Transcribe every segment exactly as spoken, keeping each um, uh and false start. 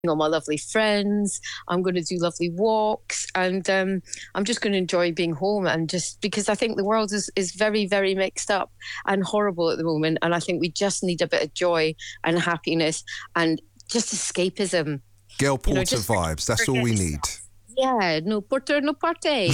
all my lovely friends. I'm going to do lovely walks, and um, I'm just going to enjoy being home. And just because I think the world is, is very, very mixed up and horrible at the moment. And I think we just need a bit of joy and happiness and just escapism. Gail Porter, you know, just vibes. That's all we need. Yeah, no Porter, no party.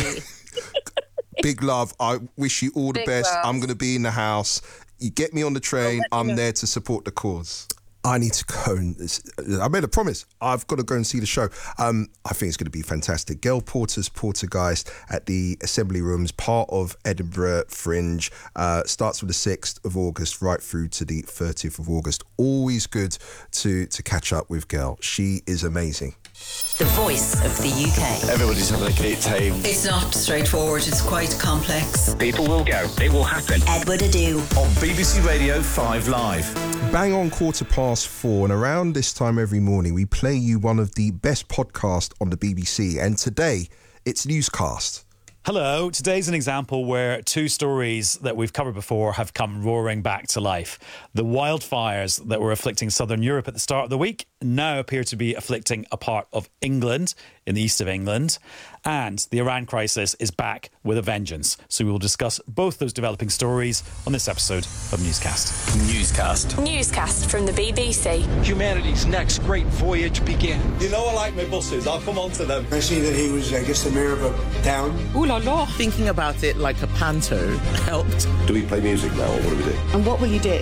Big love. I wish you all the Big best. love. I'm going to be in the house. You get me on the train. I'm there to support the cause. I need to go and... I made a promise. I've got to go and see the show. Um, I think it's going to be fantastic. Gail Porter's Portergeist at the Assembly Rooms, part of Edinburgh Fringe. Uh, starts from the sixth of August right through to the thirtieth of August. Always good to, to catch up with Gail. She is amazing. The voice of the U K. Everybody's having a great time. It's not straightforward, it's quite complex. People will go. It will happen. Edward Adu. On B B C Radio five Live. Bang on quarter past four, and around this time every morning we play you one of the best podcasts on the B B C, and today it's Newscast. Hello, today's an example where two stories that we've covered before have come roaring back to life. The wildfires that were afflicting southern Europe at the start of the week now appear to be afflicting a part of England, in the east of England, and the Iran crisis is back with a vengeance. So we will discuss both those developing stories on this episode of Newscast. Newscast. Newscast from the B B C. Humanity's next great voyage begins. You know I like my buses. I'll come on to them. I see that he was, I guess, the mayor of a town. Ooh la la. Thinking about it like a panto helped. Do we play music now, or what do we do? And what will you do?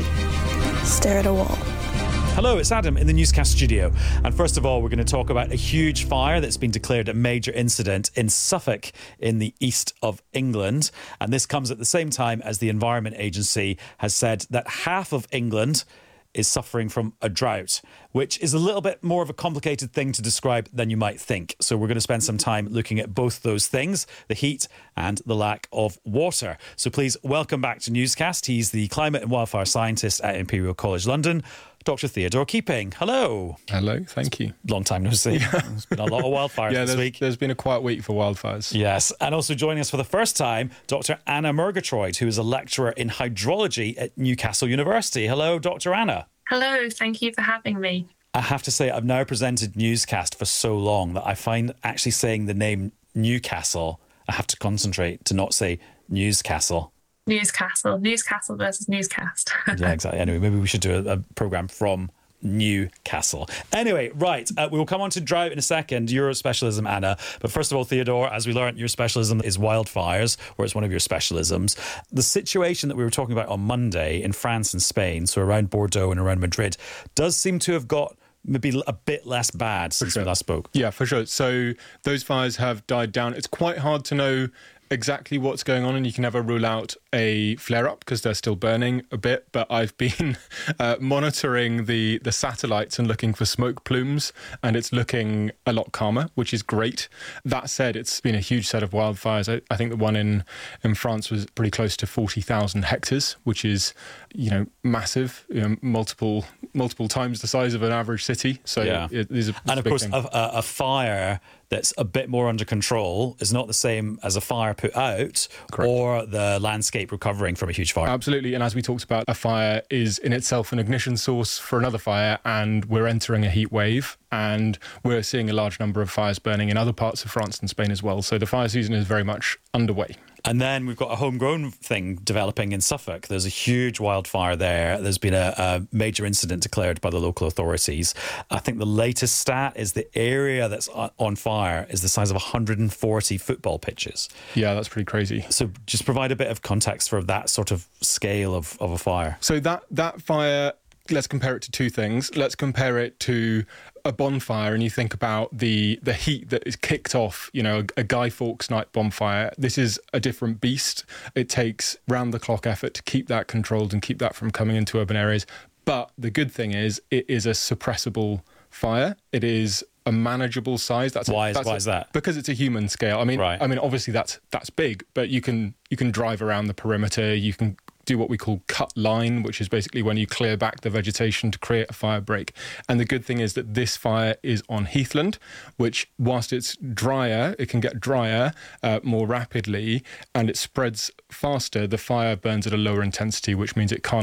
Stare at a wall. Hello, it's Adam in the Newscast studio. And first of all, we're going to talk about a huge fire that's been declared a major incident in Suffolk in the east of England. And this comes at the same time as the Environment Agency has said that half of England is suffering from a drought, which is a little bit more of a complicated thing to describe than you might think. So we're going to spend some time looking at both those things, the heat and the lack of water. So please welcome back to Newscast. He's the climate and wildfire scientist at Imperial College London, Doctor Theodore Keeping. Hello. Hello, thank you. Long time no see. Yeah. There's been a lot of wildfires yeah, this there's, week. There's been a quiet week for wildfires. Yes, and also joining us for the first time, Doctor Anna Murgatroyd, who is a lecturer in hydrology at Newcastle University. Hello, Doctor Anna. Hello, thank you for having me. I have to say, I've now presented Newscast for so long that I find actually saying the name Newcastle, I have to concentrate to not say Newscastle. Newscastle, Newscastle versus Newscast. Yeah, exactly. Anyway, maybe we should do a, a programme from Newcastle. Anyway, right, uh, we will come on to drought in a second, your specialism, Anna. But first of all, Theodore, as we learned, your specialism is wildfires, or it's one of your specialisms. The situation that we were talking about on Monday in France and Spain, so around Bordeaux and around Madrid, does seem to have got maybe a bit less bad since sure. we last spoke. Yeah, for sure. So those fires have died down. It's quite hard to know exactly what's going on, and you can never rule out a flare-up because they're still burning a bit, but I've been uh, monitoring the the satellites and looking for smoke plumes, and it's looking a lot calmer, which is great. That said, it's been a huge set of wildfires. I, I think the one in in France was pretty close to forty thousand hectares, which is, you know, massive, you know, multiple multiple times the size of an average city. So yeah. it, it is a, and of big course thing. a, a, a fire that's a bit more under control is not the same as a fire put out. Correct. Or the landscape recovering from a huge fire. Absolutely. And as we talked about, a fire is in itself an ignition source for another fire, and we're entering a heat wave, and we're seeing a large number of fires burning in other parts of France and Spain as well. So the fire season is very much underway. And then we've got a homegrown thing developing in Suffolk. There's a huge wildfire there. There's been a, a major incident declared by the local authorities. I think the latest stat is the area that's on fire is the size of one hundred forty football pitches. Yeah, that's pretty crazy. So just provide a bit of context for that sort of scale of, of a fire. So that that fire, let's compare it to two things. Let's compare it to a bonfire, and you think about the the heat that is kicked off, you know, a, a Guy Fawkes night bonfire. This is a different beast. It takes round-the-clock effort to keep that controlled and keep that from coming into urban areas. But the good thing is it is a suppressible fire. It is a manageable size. That's why a, is that's why a, is that? Because it's a human scale. I mean, right. I mean, obviously that's that's big, but you can you can drive around the perimeter. You can do what we call cut line, which is basically when you clear back the vegetation to create a fire break. And the good thing is that this fire is on heathland, which whilst it's drier, it can get drier uh, more rapidly, and it spreads faster. The fire burns at a lower intensity, which means it can't